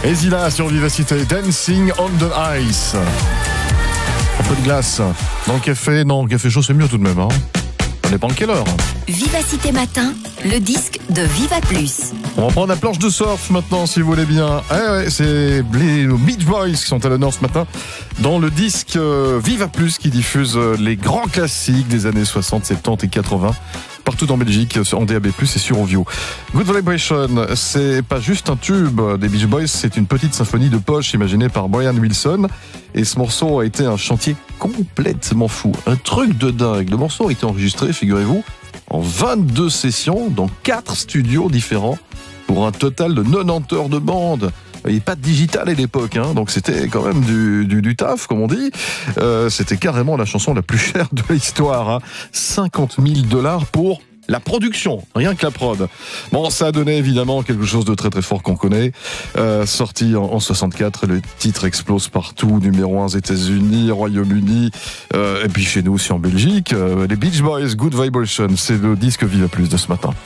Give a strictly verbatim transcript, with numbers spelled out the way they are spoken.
Et Zilla sur Vivacité, Dancing on the Ice. Un peu de glace dans le café. Non, le café chaud c'est mieux tout de même. Hein. Ça dépend de quelle heure. Vivacité Matin, le disque de Viva Plus. On va prendre la planche de surf maintenant, si vous voulez bien. Eh ouais, c'est les Beach Boys qui sont à l'honneur ce matin dans le disque Viva Plus qui diffuse les grands classiques des années soixante, soixante-dix et quatre-vingts. Partout en Belgique, en D A B plus, et sur Ovio. Good Vibration, c'est pas juste un tube des Beach Boys, c'est une petite symphonie de poche imaginée par Brian Wilson. Et ce morceau a été un chantier complètement fou. Un truc de dingue. Le morceau a été enregistré, figurez-vous, en vingt-deux sessions dans quatre studios différents pour un total de quatre-vingt-dix heures de bande. Il n'y avait pas de digital à l'époque, hein, donc c'était quand même du, du, du taf, comme on dit. Euh, c'était carrément la chanson la plus chère de l'histoire. Hein. cinquante mille dollars pour la production, rien que la prod. Bon, ça a donné évidemment quelque chose de très très fort qu'on connaît. Euh, sorti en, en soixante-quatre, le titre explose partout, numéro un aux États-Unis, Royaume-Uni, euh, et puis chez nous aussi en Belgique. Euh, les Beach Boys, Good Vibration, c'est le disque Viva Plus de ce matin.